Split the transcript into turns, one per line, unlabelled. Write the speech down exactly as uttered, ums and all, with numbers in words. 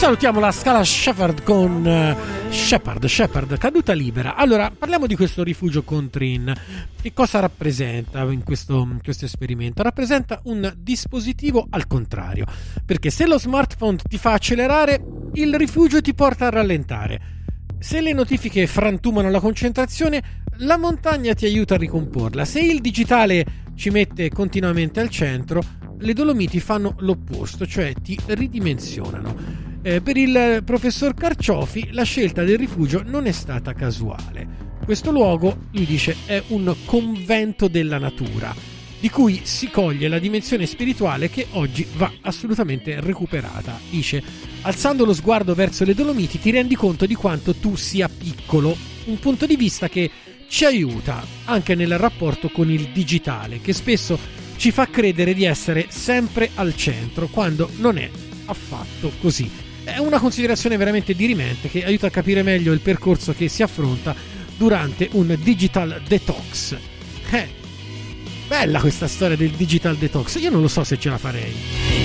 salutiamo la Scala Shepherd con uh, Shepard, Shepard, caduta libera. Allora, parliamo di questo rifugio con Trin. Che cosa rappresenta in questo, in questo esperimento? Rappresenta un dispositivo al contrario, perché se lo smartphone ti fa accelerare, il rifugio ti porta a rallentare. Se le notifiche frantumano la concentrazione, la montagna ti aiuta a ricomporla. Se il digitale ci mette continuamente al centro, le Dolomiti fanno l'opposto, cioè ti ridimensionano. Eh, per il professor Carciofi la scelta del rifugio non è stata casuale. Questo luogo, lui dice, è un convento della natura, di cui si coglie la dimensione spirituale che oggi va assolutamente recuperata. Dice: alzando lo sguardo verso le Dolomiti ti rendi conto di quanto tu sia piccolo, un punto di vista che ci aiuta anche nel rapporto con il digitale, che spesso ci fa credere di essere sempre al centro, quando non è affatto così. È una considerazione veramente dirimente che aiuta a capire meglio il percorso che si affronta durante un digital detox. Eh, bella questa storia del digital detox, io non lo so se ce la farei.